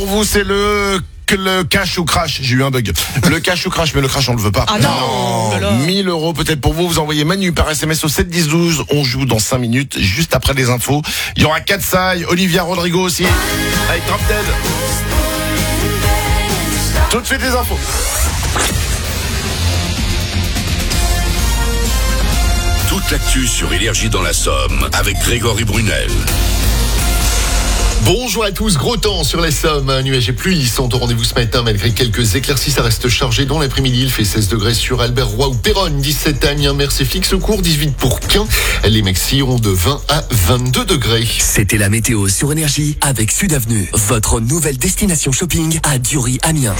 pour vous, c'est le cash ou crash. J'ai eu un bug. Le cash ou crash, mais le crash on le veut pas. Ah non, 1000 € peut-être pour vous. Vous envoyez Manu par SMS au 7 10 12. On joue dans 5 minutes, juste après les infos. Il y aura Katsai, Olivia Rodrigo aussi, avec Drop Dead. Tout de suite les infos. Toute l'actu sur Énergie dans la Somme avec Grégory Brunel. Bonjour à tous, gros temps sur la Somme, nuages et pluie sont au rendez-vous ce matin malgré quelques éclaircies, ça reste chargé dans l'après-midi, il fait 16 degrés sur Albert-Roi ou Péronne, 17 à Amiens, Mercier Fixecourt, 18 pour Quin, les maxi iront de 20 à 22 degrés. C'était la météo sur Énergie avec Sud Avenue, votre nouvelle destination shopping à Dury-Amiens.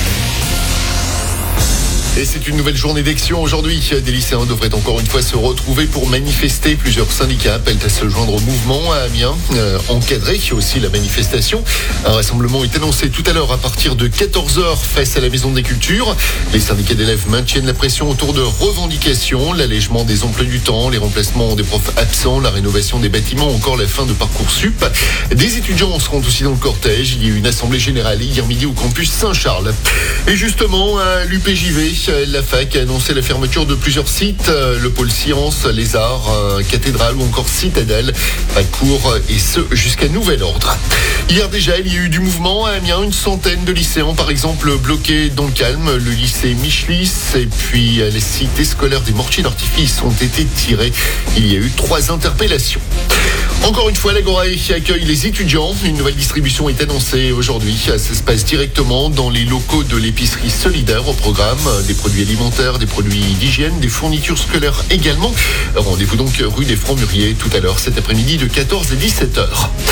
Et c'est une nouvelle journée d'action aujourd'hui. Des lycéens devraient encore une fois se retrouver pour manifester. Plusieurs syndicats appellent à se joindre au mouvement à Amiens. Encadrer aussi la manifestation. Un rassemblement est annoncé tout à l'heure à partir de 14h face à la Maison des Cultures. Les syndicats d'élèves maintiennent la pression autour de revendications, l'allègement des emplois du temps, les remplacements des profs absents, la rénovation des bâtiments, encore la fin de Parcoursup. Des étudiants seront aussi dans le cortège. Il y a eu une assemblée générale hier midi au campus Saint-Charles. Et justement, à l'UPJV, la fac a annoncé la fermeture de plusieurs sites, le pôle sciences, les arts, cathédrale ou encore citadelle, à cours et ce jusqu'à nouvel ordre. Hier déjà, il y a eu du mouvement à Amiens, une centaine de lycéens par exemple bloqués dans le calme. Le lycée Michelis et puis les cités scolaires des Mortiers d'Artifice ont été tirés. Il y a eu 3 interpellations. Encore une fois, l'Agora accueille les étudiants. Une nouvelle distribution est annoncée aujourd'hui. Ça se passe directement dans les locaux de l'épicerie solidaire au programme. Des produits alimentaires, des produits d'hygiène, des fournitures scolaires également. Rendez-vous donc rue des Francs-Mûriers tout à l'heure cet après-midi de 14 à 17h.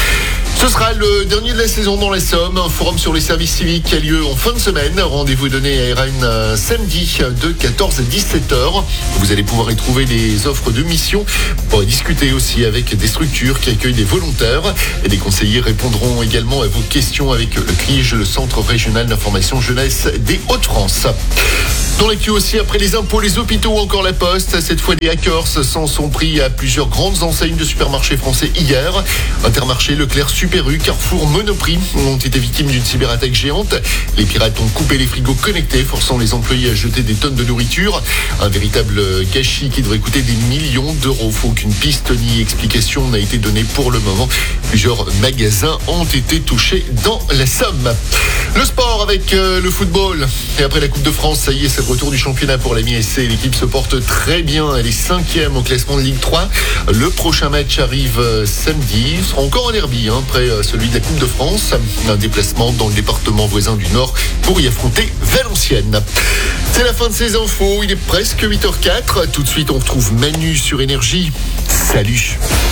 Ce sera le dernier de la saison dans la Somme. Un forum sur les services civiques a lieu en fin de semaine. Rendez-vous donné à RN samedi de 14 à 17h. Vous allez pouvoir y trouver des offres de mission pour discuter aussi avec des structures qui accueillent des volontaires. Et des conseillers répondront également à vos questions avec le CRIJ, le Centre Régional d'Information Jeunesse des Hauts-de-France. Dans l'actu aussi, après les impôts, les hôpitaux, encore la Poste. Cette fois, des hackers s'en sont pris à plusieurs grandes enseignes de supermarchés français hier. Intermarché, Leclerc, Super U, Carrefour, Monoprix ont été victimes d'une cyberattaque géante. Les pirates ont coupé les frigos connectés, forçant les employés à jeter des tonnes de nourriture. Un véritable gâchis qui devrait coûter des millions d'euros. Aucune piste ni explication n'a été donnée pour le moment. Plusieurs magasins ont été touchés dans la Somme. Le sport avec le football. Et après la Coupe de France, ça y est, c'est le retour du championnat pour la MSC. L'équipe se porte très bien. Elle est 5e au classement de Ligue 3. Le prochain match arrive samedi. Ce sera encore un derby, après celui de la Coupe de France. Un déplacement dans le département voisin du Nord pour y affronter Valenciennes. C'est la fin de ces infos. Il est presque 8h04. Tout de suite, on retrouve Manu sur Énergie. Salut.